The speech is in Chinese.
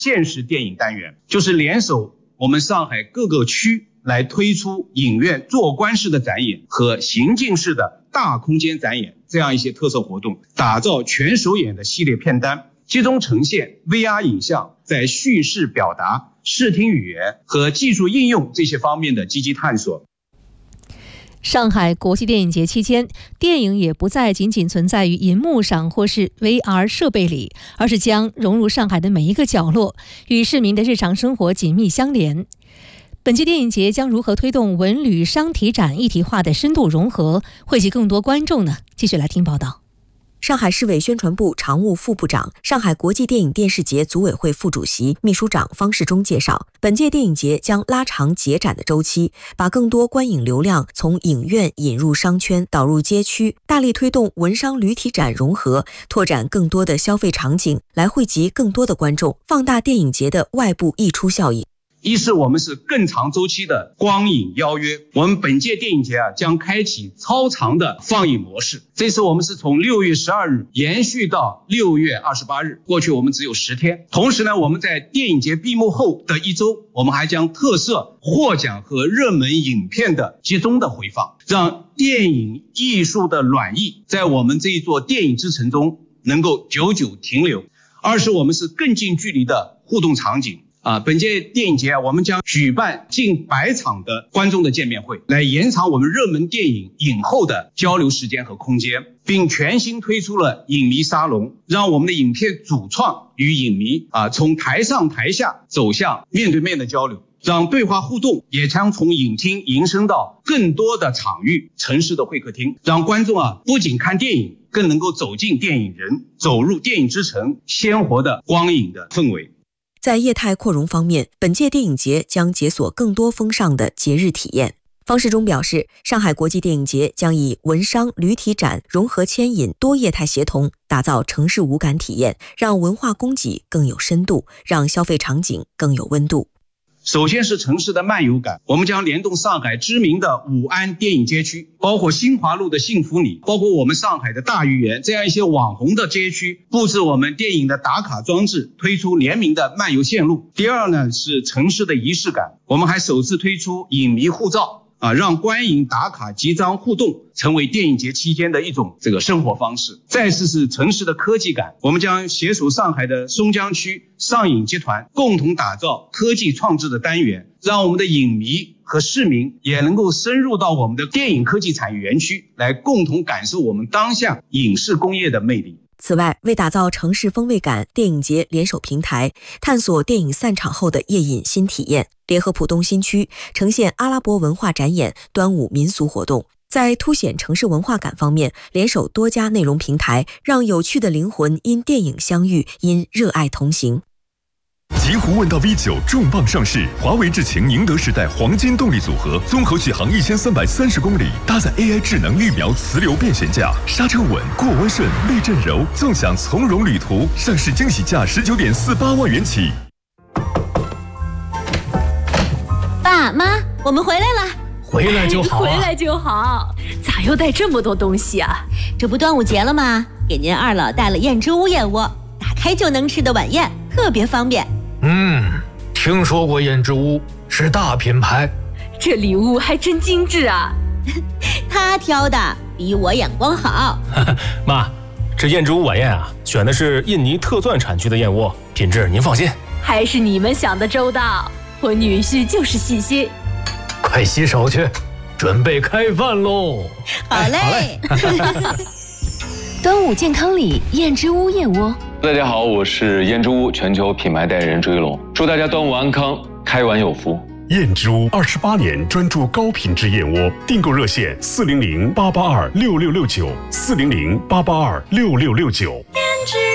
现实电影单元，就是联手我们上海各个区来推出影院坐观式的展演和行进式的大空间展演这样一些特色活动，打造全首演的系列片单，集中呈现 VR 影像在叙事表达、视听语言和技术应用这些方面的积极探索。 上海国际电影节期间，电影也不再仅仅存在于银幕上或是 VR 设备里，而是将融入上海的每一个角落，与市民的日常生活紧密相连。本届电影节将如何推动文旅商体展一体化的深度融合，惠及更多观众呢？继续来听报道。 上海市委宣传部常务副部长、上海国际电影电视节组委会副主席、秘书长方世忠介绍，本届电影节将拉长节展的周期，把更多观影流量从影院引入商圈，导入街区，大力推动文商旅体展融合，拓展更多的消费场景，来惠及更多的观众，放大电影节的外部溢出效应。 一是我们是更长周期的光影邀约，我们本届电影节将开启超长的放映模式。这次我们是从6月12日延续到6月28日，过去我们只有10天。同时呢，我们在电影节闭幕后的1周，我们还将特设获奖和热门影片的集中的回放，让电影艺术的暖意在我们这一座电影之城中能够久久停留。二是我们是更近距离的互动场景。本届电影节我们将举办近100场的观众的见面会，来延长我们热门电影影后的交流时间和空间，并全新推出了影迷沙龙，让我们的影片主创与影迷从台上台下走向面对面的交流，让对话互动也将从影厅延伸到更多的场域、城市的会客厅，让观众不仅看电影，更能够走进电影人，走入电影之城鲜活的光影的氛围。 在业态扩容方面，本届电影节将解锁更多风尚的节日体验。方世忠表示，上海国际电影节将以文商旅体展融合牵引，多业态协同，打造城市五感体验，让文化供给更有深度，让消费场景更有温度。 首先是城市的漫游感，我们将联动上海知名的武安电影街区，包括新华路的幸福里，包括我们上海的大鱼园，这样一些网红的街区，布置我们电影的打卡装置，推出联名的漫游线路。第二呢，是城市的仪式感，我们还首次推出影迷护照，让观影打卡集章互动成为电影节期间的一种生活方式。再次是城市的科技感，我们将携手上海的松江区上影集团，共同打造科技创制的单元，让我们的影迷和市民也能够深入到我们的电影科技产业园区，来共同感受我们当下影视工业的魅力。 此外，为打造城市风味感，电影节联手平台，探索电影散场后的夜饮新体验，联合浦东新区呈现阿拉伯文化展演、端午民俗活动。在凸显城市文化感方面，联手多家内容平台，让有趣的灵魂因电影相遇，因热爱同行。 极狐问道 V9 重磅上市，华为智擎宁德时代黄金动力组合，综合续航1330公里，搭载 AI 智能预瞄磁流变悬架，刹车稳，过弯顺，避震柔，纵享从容旅途。上市惊喜价19.48万元起。 爸妈，我们回来了。 回来就好， 回来就好。咋又带这么多东西啊？这不端午节了吗？给您二老带了燕之屋燕窝，打开就能吃的晚宴，特别方便。 听说过燕之屋，是大品牌。 这礼物还真精致啊。他挑的比我眼光好。 妈，这燕之屋晚宴选的是印尼特钻产区的燕窝，品质您放心。 还是你们想的周到，我女婿就是细心。 快洗手去，准备开饭喽。 好嘞。 端午健康礼，燕之屋燕窝。 大家好，我是燕之屋全球品牌代言人追龙，祝大家端午安康，开碗有福。 燕之屋28年专注高品质燕窝，订购热线400-882-6669，400-882-6669。